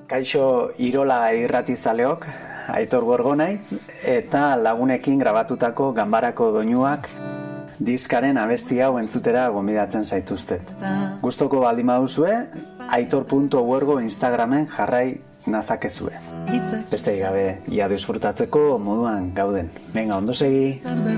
Kaixo Irola irratizaleok, Aitor Gorgo naiz, eta lagunekin grabatutako Ganbarako doinuak diskaren abesti hau entzutera gonbidatzen zaituztet. Gustoko baldin baduzue, aitor.gorgo Instagramen jarrai nazakezue. Besterik gabe, ia disfrutatzeko moduan gauden. Venga, ondo segi!